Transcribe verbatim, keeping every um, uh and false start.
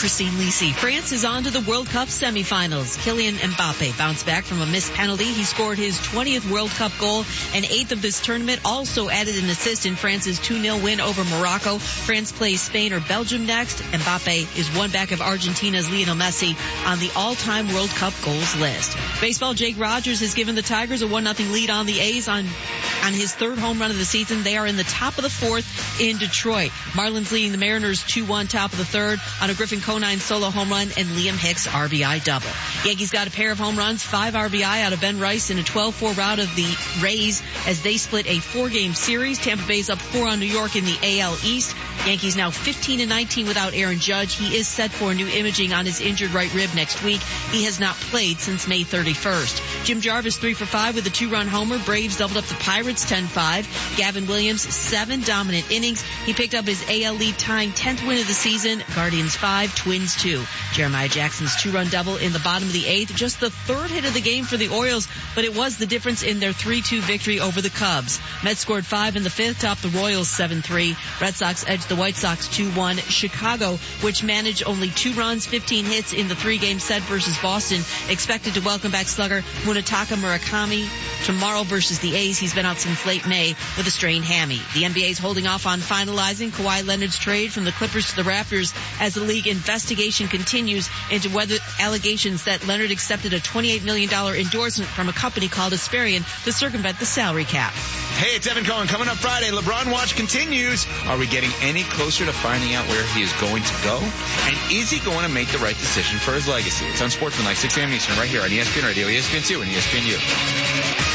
Christine Lisi. France is on to the World Cup semifinals. Kylian Mbappe bounced back from a missed penalty. He scored his twentieth World Cup goal and eighth of this tournament. Also added an assist in France's two nil win over Morocco. France plays Spain or Belgium next. Mbappe is one back of Argentina's Lionel Messi on the all-time World Cup goals list. Baseball, Jake Rogers has given the Tigers a one nothing lead on the A's on on his third home run of the season. They are in the top of the fourth in Detroit. Marlins leading the Mariners two one top of the third on a Griffin Conine solo home run and Liam Hicks R B I double. Yankees got a pair of home runs, five R B I out of Ben Rice in a twelve four rout of the Rays as they split a four-game series. Tampa Bay's up four on New York in the A L East. Yankees now fifteen and nineteen without Aaron Judge. He is set for new imaging on his injured right rib next week. He has not played since May thirty-first. Jim Jarvis three for five with a two-run homer. Braves doubled up the Pirates ten five. Gavin Williams, seven dominant innings. He picked up his A L lead tying tenth win of the season. Guardians five, Twins two. Jeremiah Jackson's two-run double in the bottom of the eighth. Just the third hit of the game for the Orioles, but it was the difference in their three two victory over the Cubs. Mets scored five in the fifth, topped the Royals seven three. Red Sox edged the White Sox two one. Chicago, which managed only two runs, fifteen hits in the three-game set versus Boston, expected to welcome back slugger Munetaka Murakami tomorrow versus the A's. He's been out since late May with a strained hammy. The N B A is holding off on finalizing Kawhi Leonard's trade from the Clippers to the Raptors as the league investigation continues into whether allegations that Leonard accepted a twenty-eight million dollars endorsement from a company called Asperian to circumvent the salary cap. Hey, it's Evan Cohen. Coming up Friday, LeBron Watch continues. Are we getting any closer to finding out where he is going to go? And is he going to make the right decision for his legacy? It's on Sportsman, like six a.m. Eastern, right here on E S P N Radio, E S P N two, and E S P N U.